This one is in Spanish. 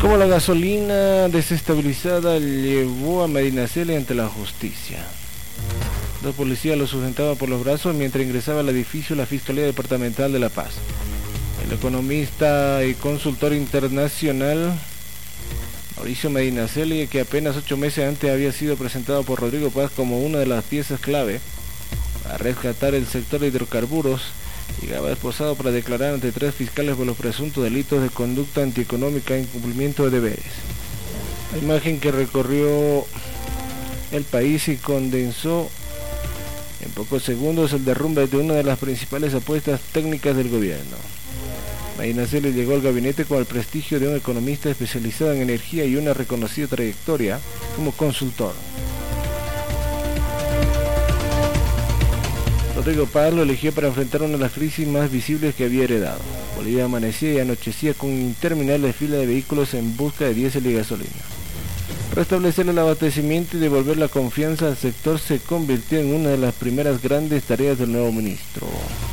Como la gasolina desestabilizada llevó a Medinaceli ante la justicia. Dos policías lo sustentaban por los brazos mientras ingresaba al edificio de la Fiscalía Departamental de La Paz. El economista y consultor internacional Mauricio Medinaceli, que apenas 8 meses antes había sido presentado por Rodrigo Paz como una de las piezas clave para rescatar el sector de hidrocarburos, llegaba esposado para declarar ante 3 fiscales por los presuntos delitos de conducta antieconómica e incumplimiento de deberes. La imagen que recorrió el país y condensó en pocos segundos el derrumbe de una de las principales apuestas técnicas del gobierno. Medinaceli llegó al gabinete con el prestigio de un economista especializado en energía y una reconocida trayectoria como consultor. Rodrigo Paz lo eligió para enfrentar una de las crisis más visibles que había heredado. Bolivia amanecía y anochecía con interminables filas de vehículos en busca de diésel y gasolina. Restablecer el abastecimiento y devolver la confianza al sector se convirtió en una de las primeras grandes tareas del nuevo ministro.